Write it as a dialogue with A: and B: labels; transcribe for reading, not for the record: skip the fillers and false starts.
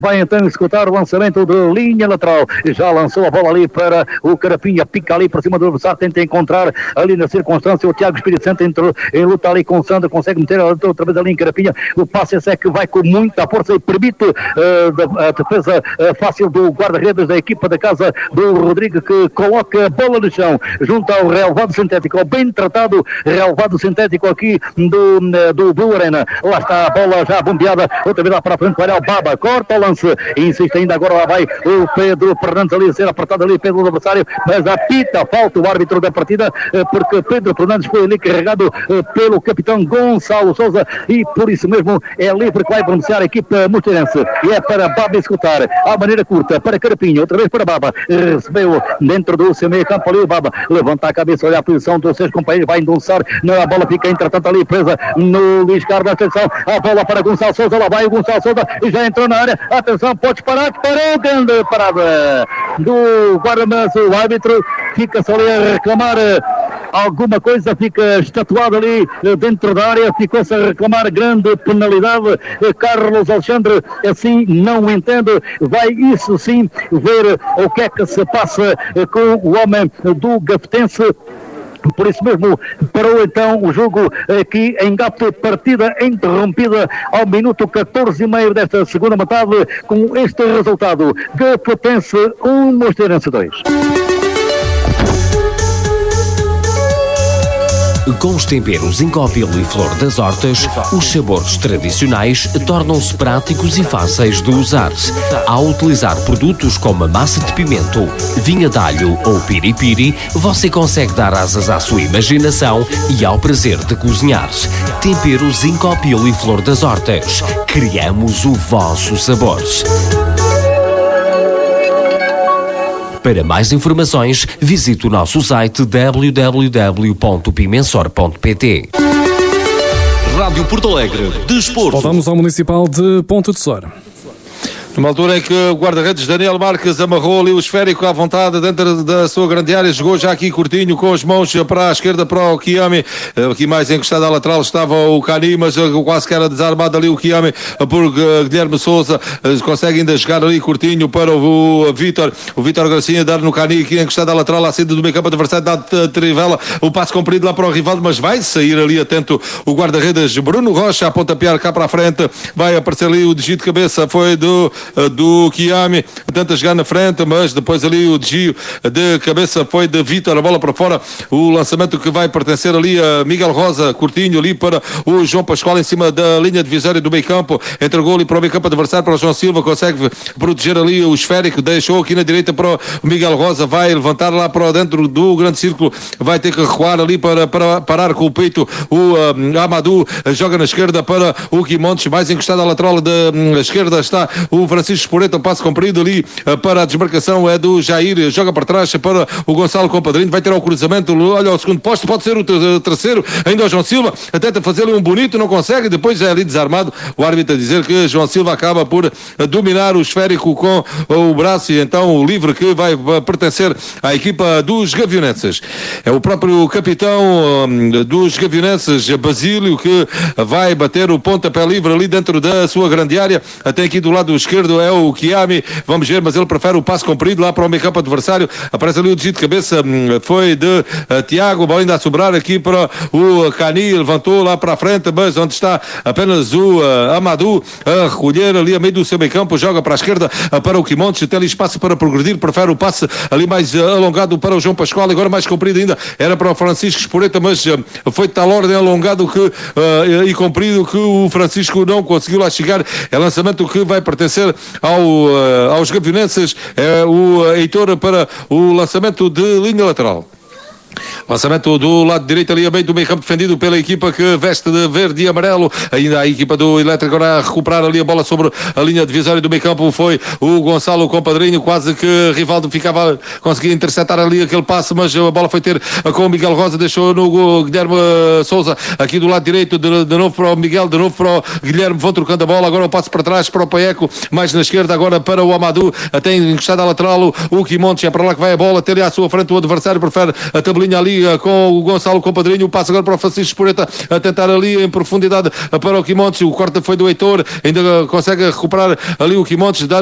A: vai então executar o lançamento de linha lateral, já lançou a bola ali para o Carapinha, pica ali por cima do adversário, tenta encontrar ali na circunstância o Tiago Espírito Santo, entrou em luta ali com o Sandro, consegue meter outra vez ali em Carapinha, o passe é que vai com muita força e permite a defesa fácil do guarda-redes da equipa da casa do Rodrigo, que coloca a bola no chão, junto ao relevado sintético, ao bem tratado relevado sintético aqui do Blue Arena. Lá está a bola já bombeada, outra vez lá para a frente, para o Baba, corta o lance, insiste ainda, agora lá vai o Pedro Fernandes ali a ser apertado ali pelo adversário, mas apita, falta o árbitro da partida, porque Pedro Fernandes foi ali carregado pelo capitão Gonçalo Sousa, e por isso mesmo é livre que vai beneficiar a equipa mosteirense, e é para Baba executar à maneira curta, para Carapinho, outra vez para Baba, recebeu dentro do seu meio campo ali o Baba, levanta a cabeça, olha a posição dos seus companheiros, vai endulçar, a bola fica entretanto ali presa no Luís Carlos, atenção, a bola para Gonçalo Sousa, lá vai o Gonçalo Sousa, e já entrou na área, atenção, pode parar, parou, grande parada do guarda-redes, o árbitro fica-se ali a reclamar alguma coisa, fica estatuado ali dentro da área, ficou-se a reclamar grande penalidade. Carlos Alexandre assim não entende, vai isso sim ver o que é que se passa com o homem do Gafetense. Por isso mesmo parou então o jogo aqui em Gato, partida interrompida ao minuto 14,5 desta segunda metade, com este resultado: Gafetense 1, Mosteirense 2.
B: Com os temperos Incópilo e Flor das Hortas, os sabores tradicionais tornam-se práticos e fáceis de usar. Ao utilizar produtos como a massa de pimento, vinha de alho ou piripiri, você consegue dar asas à sua imaginação e ao prazer de cozinhar. Temperos Incópilo e Flor das Hortas. Criamos o vosso sabor. Para mais informações, visite o nosso site www.pimensor.pt. Rádio Porto Alegre, Desporto.
C: Voltamos ao Municipal de Ponta de Sor.
D: Numa altura em que o guarda-redes Daniel Marques amarrou ali o esférico à vontade dentro da sua grande área, jogou já aqui curtinho com as mãos para a esquerda para o Kiami, aqui mais encostado à lateral estava o Cani, mas quase que era desarmado ali o Kiami por Guilherme Sousa, consegue ainda jogar ali curtinho para o Vítor Gracinha, dar no Cani aqui encostado à lateral, à saída do meio campo adversário, dá Trivela, o passo comprido lá para o Rivaldo, mas vai sair ali atento o guarda-redes Bruno Rocha a pontapear cá para a frente, vai aparecer ali o desvio de cabeça, foi do Kiami, tenta jogar na frente, mas depois ali o desvio de cabeça foi de Vítor, a bola para fora, o lançamento que vai pertencer ali a Miguel Rosa, curtinho ali para o João Pascoal em cima da linha divisória do meio campo, entregou ali para o meio campo adversário, para o João Silva, consegue proteger ali o esférico, deixou aqui na direita para o Miguel Rosa, vai levantar lá para dentro do grande círculo, vai ter que recuar ali para parar com o peito o Amadou, joga na esquerda para o Guimontes, mais encostado à lateral da esquerda está o Francisco Esporeta, passo comprido ali para a desmarcação é do Jair, joga para trás para o Gonçalo Compadrinho, vai ter ao cruzamento, olha o segundo posto, pode ser o terceiro, ainda o João Silva, tenta fazer ali um bonito, não consegue, depois é ali desarmado, o árbitro a dizer que João Silva acaba por dominar o esférico com o braço, e então o livre que vai pertencer à equipa dos Gavionenses. É o próprio capitão dos Gavionenses, Basílio, que vai bater o pontapé livre ali dentro da sua grande área, até aqui do lado esquerdo é o Kiami, vamos ver, mas ele prefere o passo comprido lá para o meio campo adversário, aparece ali o desvio de cabeça, foi de Tiago, bola ainda a sobrar aqui para o Cani, levantou lá para a frente, mas onde está apenas o Amadou a recolher ali a meio do seu meio campo, joga para a esquerda para o Quimontes, tem ali espaço para progredir, prefere o passe ali mais alongado para o João Pascoal, agora mais comprido ainda, era para o Francisco Esporeta, mas foi de tal ordem alongado e comprido que o Francisco não conseguiu lá chegar, é lançamento que vai pertencer aos Gavionenses, é o Heitor para o lançamento de linha lateral. Lançamento do lado direito ali a meio do meio campo, defendido pela equipa que veste de verde e amarelo, ainda a equipa do Elétrico agora a recuperar ali a bola sobre a linha divisória do meio campo, foi o Gonçalo Compadrinho, quase que Rivaldo conseguia interceptar ali aquele passe, mas a bola foi ter com o Miguel Rosa, deixou no Guilherme Sousa, aqui do lado direito, de novo para o Miguel, de novo para o Guilherme, vão trocando a bola, agora o passe para trás para o Paeco, mais na esquerda agora para o Amadou, até encostado à lateral o Quimontes, é para lá que vai a bola, ter à sua frente o adversário, prefere a tabelinha ali ali com o Gonçalo Compadrinho, passa agora para o Francisco Espureta a tentar ali em profundidade para o Quimontes, o corte foi do Heitor, ainda consegue recuperar ali o Quimontes,